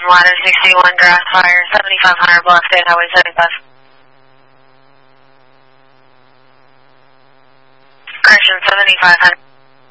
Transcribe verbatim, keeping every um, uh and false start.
Ladder sixty-one, grass fire, seventy-five hundred Bluff State Highway seventy-five. Correction, seventy-five hundred.